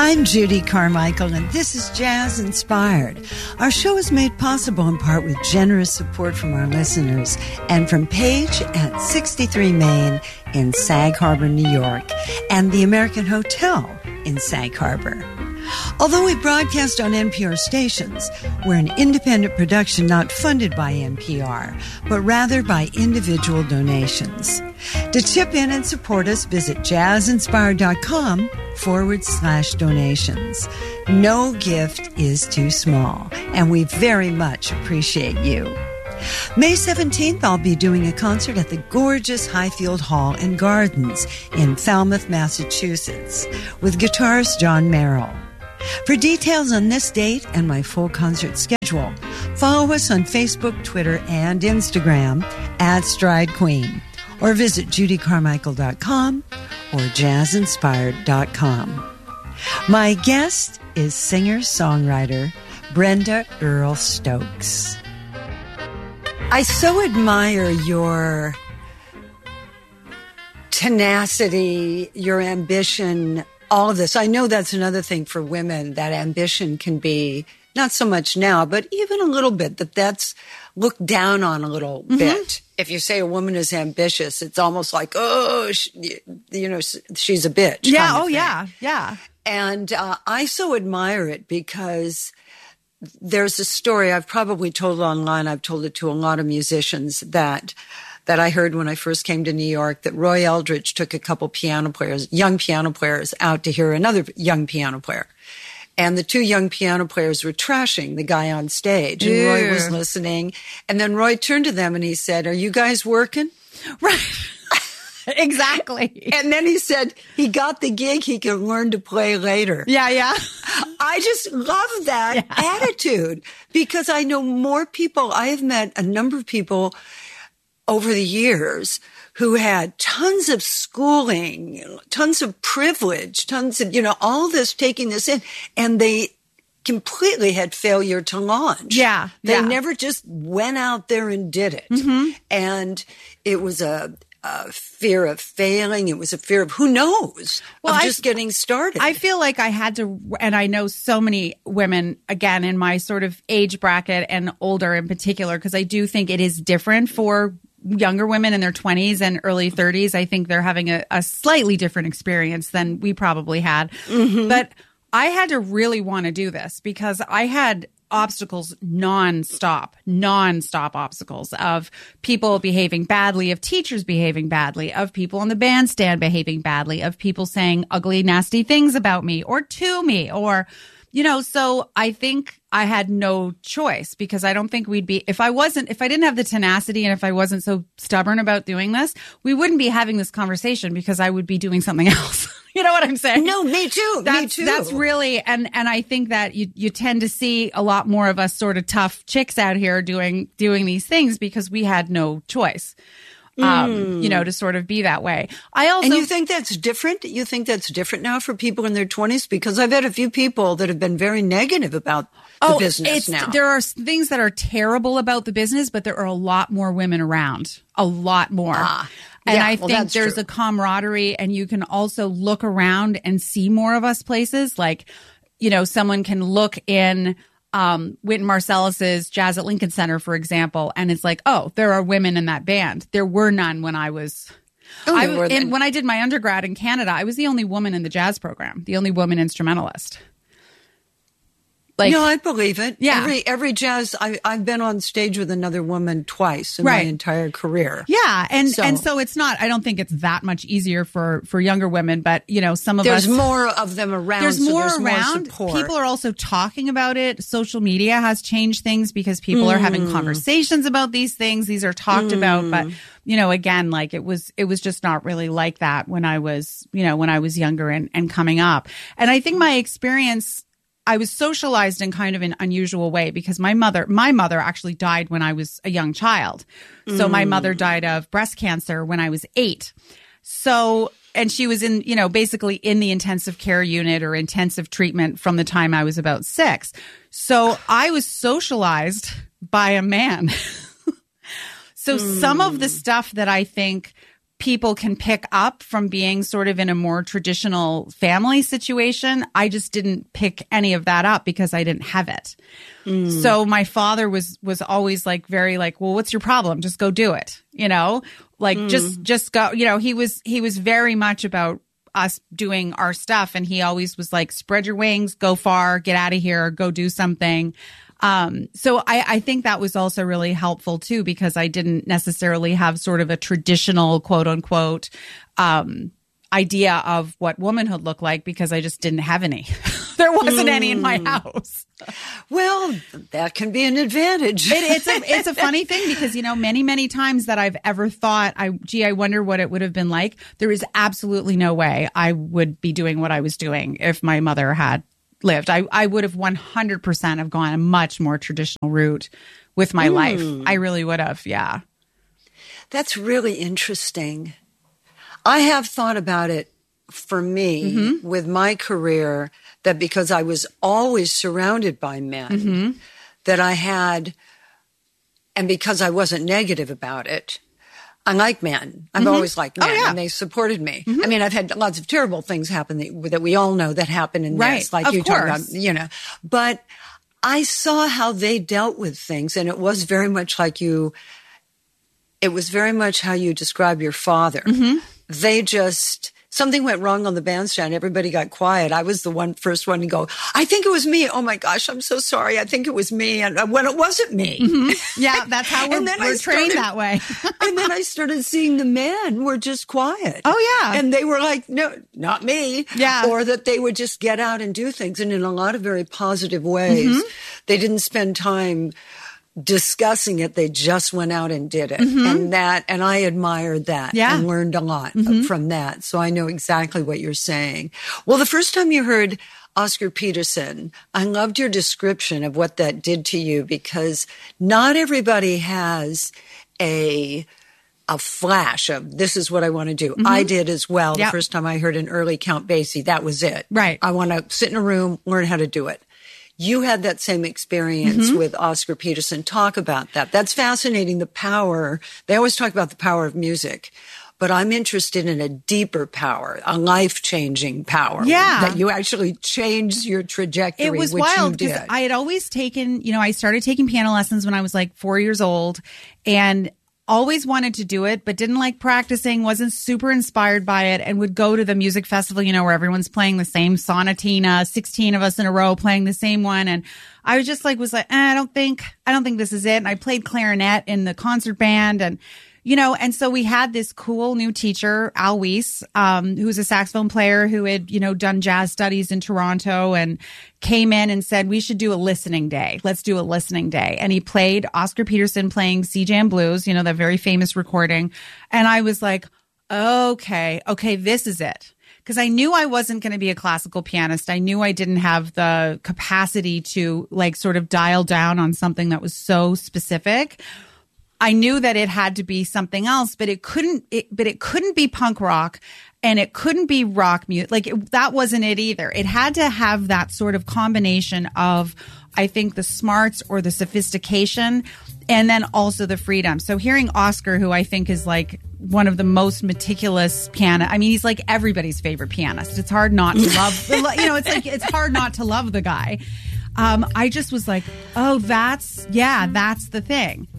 I'm Judy Carmichael, and this is Jazz Inspired. Our show is made possible in part with generous support from our listeners and from Paige at 63 Main in Sag Harbor, New York, and the American Hotel in Sag Harbor. Although we broadcast on NPR stations, we're an independent production not funded by NPR, but rather by individual donations. To chip in and support us, visit jazzinspired.com/donations. No gift is too small, and we very much appreciate you. May 17th, I'll be doing a concert at the gorgeous Highfield Hall and Gardens in Falmouth, Massachusetts, with guitarist John Merrill. For details on this date and my full concert schedule, follow us on Facebook, Twitter, and Instagram at Stride Queen, or visit judycarmichael.com or jazzinspired.com. My guest is singer-songwriter Brenda Earl Stokes. I so admire your tenacity, your ambition, all of this. I know that's another thing for women, that ambition can be, not so much now, but even a little bit, that's looked down on a little bit. If you say a woman is ambitious, it's almost like, oh, she's a bitch. Yeah, kind of thing. yeah. And I so admire it because there's a story I've probably told online. I've told it to a lot of musicians that I heard when I first came to New York, that Roy Eldridge took a couple young piano players out to hear another young piano player. And the two young piano players were trashing the guy on stage. And Roy was listening. And then Roy turned to them and he said, "Are you guys working?" Right. Exactly. And then he said he got the gig, he can learn to play later. Yeah. I just love that attitude, because I know more people. I have met a number of people over the years who had tons of schooling, tons of privilege, tons of, all this, taking this in, and they completely had failure to launch. Yeah. They never just went out there and did it. And it was a fear of failing. It was a fear of who knows, just getting started. I feel like I had to, and I know so many women, again, in my sort of age bracket and older in particular, because I do think it is different for younger women in their 20s and early 30s. I think they're having a slightly different experience than we probably had. But I had to really want to do this because I had obstacles nonstop obstacles of people behaving badly, of teachers behaving badly, of people on the bandstand behaving badly, of people saying ugly, nasty things about me or to me, or, so I think I had no choice, because I don't think we'd be, if I didn't have the tenacity and if I wasn't so stubborn about doing this, we wouldn't be having this conversation, because I would be doing something else. You know what I'm saying? No, me too. That's really, and I think that you tend to see a lot more of us sort of tough chicks out here doing these things because we had no choice. To sort of be that way. And you think that's different? You think that's different now for people in their 20s? Because I've had a few people that have been very negative about the business now. There are things that are terrible about the business, but there are a lot more women around. A lot more. And I think there's a camaraderie, and you can also look around and see more of us places. Like, someone can look in Wynton Marsalis's Jazz at Lincoln Center, for example, and it's like, oh, there are women in that band. There were none when I was. When I did my undergrad in Canada, I was the only woman in the jazz program, the only woman instrumentalist. No, I believe it. Yeah. Every jazz, I've been on stage with another woman twice in my entire career. Yeah. And so it's not, I don't think it's that much easier for younger women, but some of there's more of them around. There's more around. More support. People are also talking about it. Social media has changed things because people are having conversations about these things. These are talked about, but again, like it was just not really like that when I was younger and coming up. And I think my experience, I was socialized in kind of an unusual way because my mother actually died when I was a young child. So my mother died of breast cancer when I was 8. So, and she was in, basically in the intensive care unit or intensive treatment from the time I was about 6. So I was socialized by a man. So some of the stuff that I think people can pick up from being sort of in a more traditional family situation. I just didn't pick any of that up because I didn't have it. So my father was always like very like, well, what's your problem? Just go do it. You know, like just go, you know, he was very much about us doing our stuff. And he always was like, spread your wings, go far, get out of here, go do something. So I think that was also really helpful too, because I didn't necessarily have sort of a traditional quote unquote, idea of what womanhood looked like because I just didn't have any. There wasn't any in my house. Well, that can be an advantage. It's a funny thing because, you know, many times that I've ever thought, I wonder what it would have been like. There is absolutely no way I would be doing what I was doing if my mother had lived. I would have 100% have gone a much more traditional route with my life. I really would have. Yeah. That's really interesting. I have thought about it for me with my career, that because I was always surrounded by men, that I had, and because I wasn't negative about it, I like men. I've always liked men, and they supported me. I mean, I've had lots of terrible things happen that we all know that happen in this, like you talk about, you know. But I saw how they dealt with things, and it was very much like you. It was very much how you describe your father. They just. Something went wrong on the bandstand. Everybody got quiet. I was the first one to go, I think it was me. Oh my gosh, I'm so sorry. I think it was me. And when it wasn't me. Yeah, that's how we're trained that way. And then I started seeing the men were just quiet. Oh yeah. And they were like, no, not me. Yeah. Or that they would just get out and do things. And in a lot of very positive ways, they didn't spend time discussing it. They just went out and did it. And I admired that and learned a lot from that. So I know exactly what you're saying. Well, the first time you heard Oscar Peterson, I loved your description of what that did to you, because not everybody has a flash of this is what I want to do. I did as well. The first time I heard an early Count Basie, that was it. Right. I want to sit in a room, learn how to do it. You had that same experience with Oscar Peterson. Talk about that. That's fascinating, the power. They always talk about the power of music, but I'm interested in a deeper power, a life-changing power. Yeah. That you actually changed your trajectory, it was which wild you did. I had always taken, you know, I started taking piano lessons when I was like 4 years old and always wanted to do it, but didn't like practicing, wasn't super inspired by it, and would go to the music festival, you know, where everyone's playing the same sonatina, 16 of us in a row playing the same one. And I was just like, I don't think this is it. And I played clarinet in the concert band and, you know, and so we had this cool new teacher, Al Weiss, who was a saxophone player who had, you know, done jazz studies in Toronto and came in and said, we should do a listening day. Let's do a listening day. And he played Oscar Peterson playing Sea Jam Blues, you know, that very famous recording. And I was like, okay, this is it. Because I knew I wasn't going to be a classical pianist. I knew I didn't have the capacity to like sort of dial down on something that was so specific. I knew that it had to be something else, but it couldn't be punk rock and it couldn't be rock music. That wasn't it either. It had to have that sort of combination of, I think, the smarts or the sophistication and then also the freedom. So hearing Oscar, who I think is like one of the most meticulous pianists. I mean, he's like everybody's favorite pianist. It's hard not to love, you know, it's hard not to love the guy. I just was like, oh, that's the thing.